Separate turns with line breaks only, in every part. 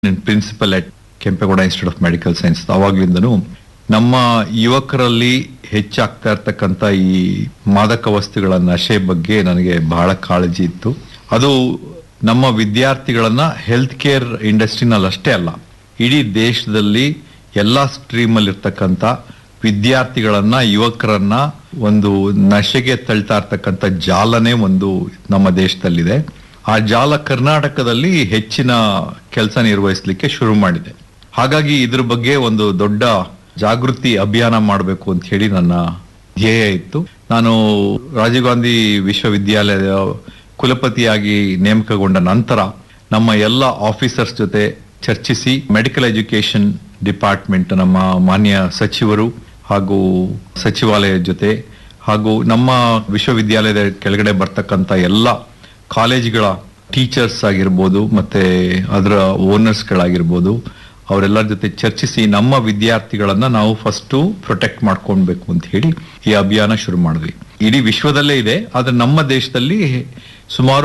Principal at Kempegowda institute of medical science. ಅವಾಗ್ಲಿಂದನೂ ನಮ್ಮ ಯುವಕರಲ್ಲಿ ಹೆಚ್ಚಾಗ್ತಾ ಇರ್ತಕ್ಕಂಥ ಈ ಮಾದಕ ವಸ್ತುಗಳ ನಶೆ ಬಗ್ಗೆ ನನಗೆ ಬಹಳ ಕಾಳಜಿ ಇತ್ತು. ಅದು ನಮ್ಮ ವಿದ್ಯಾರ್ಥಿಗಳನ್ನ ಹೆಲ್ತ್ ಕೇರ್ ಇಂಡಸ್ಟ್ರಿನಲ್ಲಿ ಅಷ್ಟೇ ಅಲ್ಲ, ಇಡೀ ದೇಶದಲ್ಲಿ ಎಲ್ಲಾ ಸ್ಟ್ರೀಮ್ ಅಲ್ಲಿ ಇರ್ತಕ್ಕಂಥ ವಿದ್ಯಾರ್ಥಿಗಳನ್ನ, ಯುವಕರನ್ನ ಒಂದು ನಶೆಗೆ ತಳ್ತಾ ಇರ್ತಕ್ಕಂಥ ಜಾಲನೆ ಒಂದು ನಮ್ಮ ದೇಶದಲ್ಲಿದೆ. ಆ ಜಾಲ ಕರ್ನಾಟಕದಲ್ಲಿ ಹೆಚ್ಚಿನ ಕೆಲಸ ನಿರ್ವಹಿಸಲಿಕ್ಕೆ ಶುರು ಮಾಡಿದೆ. ಹಾಗಾಗಿ ಇದ್ರ ಬಗ್ಗೆ ಒಂದು ದೊಡ್ಡ ಜಾಗೃತಿ ಅಭಿಯಾನ ಮಾಡಬೇಕು ಅಂತ ಹೇಳಿ ನನ್ನ ಧ್ಯೇಯ ಇತ್ತು. ನಾನು ರಾಜೀವ್ ಗಾಂಧಿ ವಿಶ್ವವಿದ್ಯಾಲಯದ ಕುಲಪತಿಯಾಗಿ ನೇಮಕಗೊಂಡ ನಂತರ ನಮ್ಮ ಎಲ್ಲ ಆಫೀಸರ್ಸ್ ಜೊತೆ ಚರ್ಚಿಸಿ ಮೆಡಿಕಲ್ ಎಜುಕೇಶನ್ ಡಿಪಾರ್ಟ್ಮೆಂಟ್, ನಮ್ಮ ಮಾನ್ಯ ಸಚಿವರು ಹಾಗೂ ಸಚಿವಾಲಯ ಜೊತೆ ಹಾಗೂ ನಮ್ಮ ವಿಶ್ವವಿದ್ಯಾಲಯದ ಕೆಳಗಡೆ ಬರ್ತಕ್ಕಂಥ ಎಲ್ಲ ಕಾಲೇಜ್ಗಳ ಟೀಚರ್ಸ್ ಆಗಿರ್ಬೋದು ಮತ್ತೆ ಅದರ ಓನರ್ಸ್ಗಳಾಗಿರ್ಬೋದು, ಅವರೆಲ್ಲರ ಜೊತೆ ಚರ್ಚಿಸಿ ನಮ್ಮ ವಿದ್ಯಾರ್ಥಿಗಳನ್ನ ನಾವು ಫಸ್ಟ್ ಪ್ರೊಟೆಕ್ಟ್ ಮಾಡ್ಕೊಳ್ಬೇಕು ಅಂತ ಹೇಳಿ ಈ ಅಭಿಯಾನ ಶುರು ಮಾಡಿದ್ವಿ. ಇಡೀ ವಿಶ್ವದಲ್ಲೇ ಇದೆ, ಆದ್ರೆ ನಮ್ಮ ದೇಶದಲ್ಲಿ ಸುಮಾರು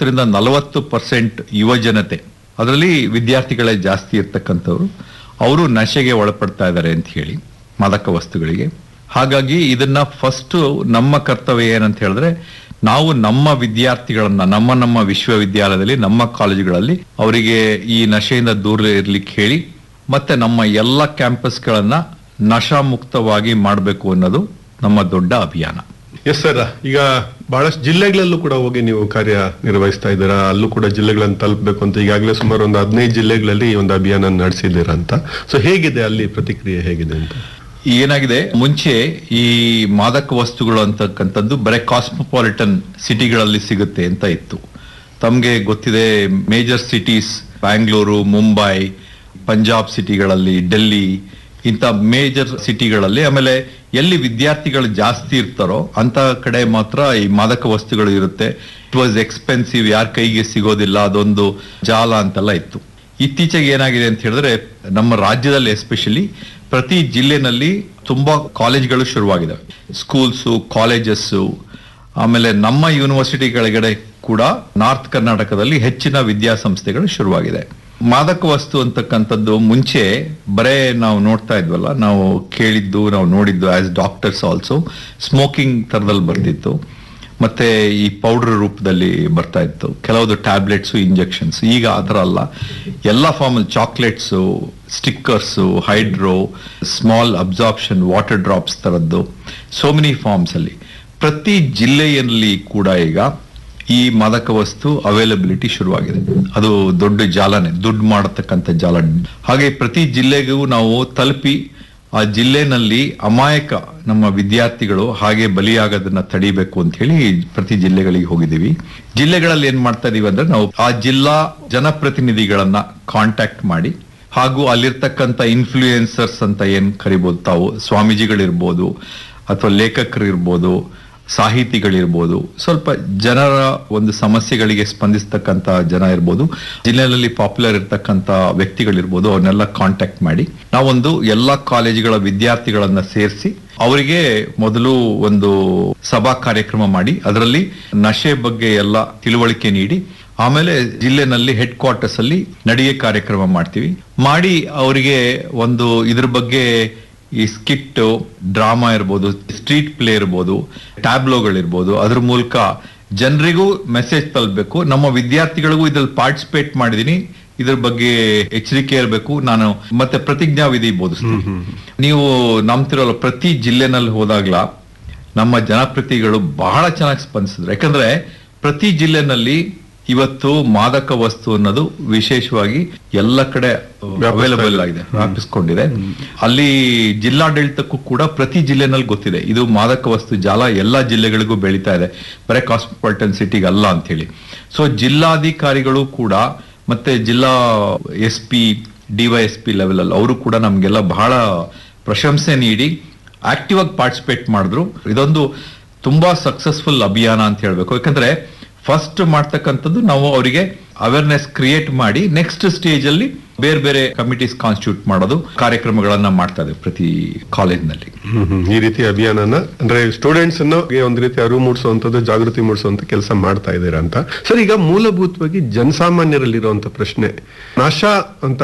30-40% ಯುವ ಜನತೆ, ಅದರಲ್ಲಿ ವಿದ್ಯಾರ್ಥಿಗಳೇ ಜಾಸ್ತಿ ಇರ್ತಕ್ಕಂಥವ್ರು, ಅವರು ನಶೆಗೆ ಒಳಪಡ್ತಾ ಇದ್ದಾರೆ ಅಂತ ಹೇಳಿ ಮಾದಕ ವಸ್ತುಗಳಿಗೆ. ಹಾಗಾಗಿ ಇದನ್ನ ಫಸ್ಟ್ ನಮ್ಮ ಕರ್ತವ್ಯ ಏನಂತ ಹೇಳಿದ್ರೆ, ನಾವು ನಮ್ಮ ವಿದ್ಯಾರ್ಥಿಗಳನ್ನ ನಮ್ಮ ವಿಶ್ವವಿದ್ಯಾಲಯದಲ್ಲಿ, ನಮ್ಮ ಕಾಲೇಜುಗಳಲ್ಲಿ ಅವರಿಗೆ ಈ ನಶೆಯಿಂದ ದೂರ ಇರ್ಲಿಕ್ಕೆ ಹೇಳಿ, ಮತ್ತೆ ನಮ್ಮ ಎಲ್ಲ ಕ್ಯಾಂಪಸ್ಗಳನ್ನ ನಶಾ ಮುಕ್ತವಾಗಿ ಮಾಡಬೇಕು ಅನ್ನೋದು ನಮ್ಮ ದೊಡ್ಡ ಅಭಿಯಾನ.
ಎಸ್ ಸರ್, ಈಗ ಬಹಳಷ್ಟು ಜಿಲ್ಲೆಗಳಲ್ಲೂ ಕೂಡ ಹೋಗಿ ನೀವು ಕಾರ್ಯ ನಿರ್ವಹಿಸ್ತಾ ಇದ್ದೀರಾ. ಅಲ್ಲೂ ಕೂಡ ಜಿಲ್ಲೆಗಳನ್ನು ತಲುಪಬೇಕು ಅಂತ ಈಗಾಗಲೇ ಸುಮಾರು ಒಂದು 15 ಜಿಲ್ಲೆಗಳಲ್ಲಿ ಈ ಒಂದು ಅಭಿಯಾನ ನಡೆಸಿದ್ದೀರಾ ಅಂತ. ಸೊ ಹೇಗಿದೆ ಅಲ್ಲಿ ಪ್ರತಿಕ್ರಿಯೆ ಹೇಗಿದೆ ಅಂತ?
ಏನಾಗಿದೆ, ಮುಂಚೆ ಈ ಮಾದಕ ವಸ್ತುಗಳು ಅಂತಕ್ಕಂಥದ್ದು ಬರೀ ಕಾಸ್ಮೋಪಾಲಿಟನ್ ಸಿಟಿಗಳಲ್ಲಿ ಸಿಗುತ್ತೆ ಅಂತ ಇತ್ತು. ತಮ್ಗೆ ಗೊತ್ತಿದೆ, ಮೇಜರ್ ಸಿಟೀಸ್ ಬ್ಯಾಂಗ್ಳೂರು, ಮುಂಬೈ, ಪಂಜಾಬ್ ಸಿಟಿಗಳಲ್ಲಿ, ಡೆಲ್ಲಿ, ಇಂಥ ಮೇಜರ್ ಸಿಟಿಗಳಲ್ಲಿ, ಆಮೇಲೆ ಎಲ್ಲಿ ವಿದ್ಯಾರ್ಥಿಗಳು ಜಾಸ್ತಿ ಇರ್ತಾರೋ ಅಂತ ಕಡೆ ಮಾತ್ರ ಈ ಮಾದಕ ವಸ್ತುಗಳು ಇರುತ್ತೆ. ಇಟ್ ವಾಸ್ ಎಕ್ಸ್ಪೆನ್ಸಿವ್, ಯಾರ ಕೈಗೆ ಸಿಗೋದಿಲ್ಲ, ಅದೊಂದು ಜಾಲ ಅಂತೆಲ್ಲ ಇತ್ತು. ಇತ್ತೀಚೆಗೆ ಏನಾಗಿದೆ ಅಂತ ಹೇಳಿದ್ರೆ, ನಮ್ಮ ರಾಜ್ಯದಲ್ಲಿ ಎಸ್ಪೆಷಲಿ ಪ್ರತಿ ಜಿಲ್ಲೆನಲ್ಲಿ ತುಂಬಾ ಕಾಲೇಜ್ಗಳು ಶುರುವಾಗಿದ್ದಾವೆ, ಸ್ಕೂಲ್ಸು, ಕಾಲೇಜಸ್ಸು. ಆಮೇಲೆ ನಮ್ಮ ಯೂನಿವರ್ಸಿಟಿಗಳಿಗೆ ಕೂಡ ನಾರ್ತ್ ಕರ್ನಾಟಕದಲ್ಲಿ ಹೆಚ್ಚಿನ ವಿದ್ಯಾಸಂಸ್ಥೆಗಳು ಶುರುವಾಗಿದೆ. ಮಾದಕ ವಸ್ತು ಅಂತಕ್ಕಂಥದ್ದು ಮುಂಚೆ ಬರೇ ನಾವು ನೋಡ್ತಾ ಇದ್ವಲ್ಲ, ನಾವು ಕೇಳಿದ್ದು, ನಾವು ನೋಡಿದ್ದು ಆಸ್ ಡಾಕ್ಟರ್ಸ್ ಆಲ್ಸೋ ಸ್ಮೋಕಿಂಗ್ ತರದಲ್ಲಿ ಬರ್ತಿತ್ತು, ಮತ್ತೆ ಈ ಪೌಡರ್ ರೂಪದಲ್ಲಿ ಬರ್ತಾ ಇತ್ತು, ಕೆಲವೊಂದು ಟ್ಯಾಬ್ಲೆಟ್ಸು, ಇಂಜೆಕ್ಷನ್ಸ್. ಈಗ ಆತರ ಅಲ್ಲ, ಎಲ್ಲ ಫಾರ್ಮಲ್ಲಿ chocolates, stickers, hydro, small absorption water drops ತರದ್ದು, ಸೋ ಮೆನಿ ಫಾರ್ಮ್ಸ್ ಅಲ್ಲಿ ಪ್ರತಿ ಜಿಲ್ಲೆಯಲ್ಲಿ ಕೂಡ ಈಗ ಈ ಮಾದಕ ವಸ್ತು ಅವೈಲಬಿಲಿಟಿ ಶುರುವಾಗಿದೆ. ಅದು ದೊಡ್ಡ ಜಾಲನೆ, ದುಡ್ಡು ಮಾಡತಕ್ಕಂಥ ಜಾಲ. ಹಾಗೆ ಪ್ರತಿ ಜಿಲ್ಲೆಗೂ ನಾವು ತಲುಪಿ ಆ ಜಿಲ್ಲೆನಲ್ಲಿ ಅಮಾಯಕ ನಮ್ಮ ವಿದ್ಯಾರ್ಥಿಗಳು ಹಾಗೆ ಬಲಿಯಾಗೋದನ್ನ ತಡಿಬೇಕು ಅಂತ ಹೇಳಿ ಪ್ರತಿ ಜಿಲ್ಲೆಗಳಿಗೆ ಹೋಗಿದ್ದೀವಿ. ಜಿಲ್ಲೆಗಳಲ್ಲಿ ಏನ್ ಮಾಡ್ತಾ ಇದೀವಿ ಅಂದ್ರೆ, ನಾವು ಆ ಜಿಲ್ಲಾ ಜನಪ್ರತಿನಿಧಿಗಳನ್ನ ಕಾಂಟ್ಯಾಕ್ಟ್ ಮಾಡಿ, ಹಾಗೂ ಅಲ್ಲಿರ್ತಕ್ಕಂಥ ಇನ್ಫ್ಲೂಯೆನ್ಸರ್ಸ್ ಅಂತ ಏನ್ ಕರಿಬಹುದು, ತಾವು ಸ್ವಾಮೀಜಿಗಳಿರ್ಬೋದು ಅಥವಾ ಲೇಖಕರಿರ್ಬೋದು, ಸಾಹಿತಿಗಳಿರ್ಬೋದು, ಸ್ವಲ್ಪ ಜನರ ಒಂದು ಸಮಸ್ಯೆಗಳಿಗೆ ಸ್ಪಂದಿಸ್ತಕ್ಕಂಥ ಜನ ಇರ್ಬೋದು, ಜಿಲ್ಲೆಯಲ್ಲಿ ಪಾಪ್ಯುಲರ್ ಇರ್ತಕ್ಕಂಥ ವ್ಯಕ್ತಿಗಳಿರ್ಬೋದು, ಅವನ್ನೆಲ್ಲ ಕಾಂಟ್ಯಾಕ್ಟ್ ಮಾಡಿ ನಾವೊಂದು ಎಲ್ಲಾ ಕಾಲೇಜುಗಳ ವಿದ್ಯಾರ್ಥಿಗಳನ್ನ ಸೇರಿಸಿ ಅವರಿಗೆ ಮೊದಲು ಒಂದು ಸಭಾ ಕಾರ್ಯಕ್ರಮ ಮಾಡಿ ಅದರಲ್ಲಿ ನಶೆ ಬಗ್ಗೆ ಎಲ್ಲ ತಿಳುವಳಿಕೆ ನೀಡಿ, ಆಮೇಲೆ ಜಿಲ್ಲೆನಲ್ಲಿ ಹೆಡ್ ಕ್ವಾರ್ಟರ್ಸ್ ಅಲ್ಲಿ ನಡಿಗೆ ಕಾರ್ಯಕ್ರಮ ಮಾಡ್ತೀವಿ. ಮಾಡಿ ಅವರಿಗೆ ಒಂದು ಇದ್ರ ಬಗ್ಗೆ ಈ ಸ್ಕಿಟ್, ಡ್ರಾಮಾ ಇರ್ಬೋದು, ಸ್ಟ್ರೀಟ್ ಪ್ಲೇ ಇರ್ಬೋದು, ಟ್ಯಾಬ್ಲೋಗಳಿರ್ಬೋದು, ಅದ್ರ ಮೂಲಕ ಜನರಿಗೂ ಮೆಸೇಜ್ ತಲುಪಬೇಕು. ನಮ್ಮ ವಿದ್ಯಾರ್ಥಿಗಳಿಗೂ ಇದ್ರಲ್ಲಿ ಪಾರ್ಟಿಸಿಪೇಟ್ ಮಾಡಿದೀನಿ, ಇದ್ರ ಬಗ್ಗೆ ಎಚ್ಚರಿಕೆ ಇರಬೇಕು. ನಾನು ಮತ್ತೆ ಪ್ರತಿಜ್ಞಾವಿಧಿ ಬೋಧಿಸ್ತೀನಿ. ನೀವು ನಂಬ್ತಿರೋಲ್ಲ, ಪ್ರತಿ ಜಿಲ್ಲೆನಲ್ಲಿ ಹೋದಾಗ್ಲ ನಮ್ಮ ಜನಪ್ರತಿನಿಧಿಗಳು ಬಹಳ ಚೆನ್ನಾಗಿ ಸ್ಪಂದಿಸಿದ್ರು. ಯಾಕಂದ್ರೆ ಪ್ರತಿ ಜಿಲ್ಲೆನಲ್ಲಿ ಇವತ್ತು ಮಾದಕ ವಸ್ತು ಅನ್ನೋದು ವಿಶೇಷವಾಗಿ ಎಲ್ಲ ಕಡೆ ಅವೈಲಬಲ್ ಆಗಿದೆ, ವ್ಯಾಪಿಸ್ಕೊಂಡಿದೆ. ಅಲ್ಲಿ ಜಿಲ್ಲಾಡಳಿತಕ್ಕೂ ಕೂಡ ಪ್ರತಿ ಜಿಲ್ಲೆನಲ್ಲಿ ಗೊತ್ತಿದೆ ಇದು ಮಾದಕ ವಸ್ತು ಜಾಲ ಎಲ್ಲಾ ಜಿಲ್ಲೆಗಳಿಗೂ ಬೆಳೀತಾ ಇದೆ, ಬರೀ ಕಾಸ್ಮೋಪಾಲಿಟನ್ ಸಿಟಿಗೆ ಅಲ್ಲ ಅಂತ ಹೇಳಿ. ಸೊ ಜಿಲ್ಲಾಧಿಕಾರಿಗಳು ಕೂಡ ಮತ್ತೆ ಜಿಲ್ಲಾ SP, DYSP ಲೆವೆಲ್ ಅಲ್ಲಿ ಅವರು ಕೂಡ ನಮ್ಗೆಲ್ಲ ಬಹಳ ಪ್ರಶಂಸೆ ನೀಡಿ ಆಕ್ಟಿವ್ ಆಗಿ ಪಾರ್ಟಿಸಿಪೇಟ್ ಮಾಡಿದ್ರು. ಇದೊಂದು ತುಂಬಾ ಸಕ್ಸಸ್ಫುಲ್ ಅಭಿಯಾನ ಅಂತ ಹೇಳ್ಬೇಕು. ಯಾಕಂದ್ರೆ ಫಸ್ಟ್ ಮಾಡ್ತಕ್ಕಂಥದ್ದು ನಾವು ಅವರಿಗೆ ಅವೇರ್ನೆಸ್ ಕ್ರಿಯೇಟ್ ಮಾಡಿ, ನೆಕ್ಸ್ಟ್ ಸ್ಟೇಜ್ ಅಲ್ಲಿ ಬೇರೆ ಬೇರೆ ಕಮಿಟೀಸ್ ಕಾನ್ಸ್ಟಿಟ್ಯೂಟ್ ಮಾಡೋದು, ಕಾರ್ಯಕ್ರಮಗಳನ್ನ ಮಾಡ್ತಾ ಇದೆ ಪ್ರತಿ ಕಾಲೇಜ್ನಲ್ಲಿ.
ಈ ರೀತಿ ಅಭಿಯಾನನ ಅಂದ್ರೆ ಸ್ಟೂಡೆಂಟ್ಸ್ ಅನ್ನ ಒಂದು ರೀತಿ ಅರಿವು ಮೂಡಿಸುವಂತದ್ದು, ಜಾಗೃತಿ ಮೂಡಿಸುವಂತ ಕೆಲಸ ಮಾಡ್ತಾ ಇದ್ದೀರಾ ಅಂತ. ಸರ್, ಈಗ ಮೂಲಭೂತವಾಗಿ ಜನಸಾಮಾನ್ಯರಲ್ಲಿರುವಂತ ಪ್ರಶ್ನೆ, ನಾಶ ಅಂತ